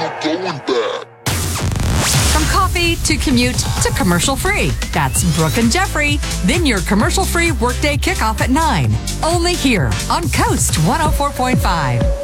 no going back. From coffee to commute to commercial free. That's Brooke and Jeffrey. Then your commercial free workday kickoff at 9. Only here on Coast 104.5.